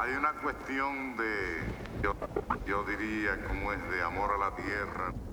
Hay una cuestión de, yo diría, como es de amor a la tierra.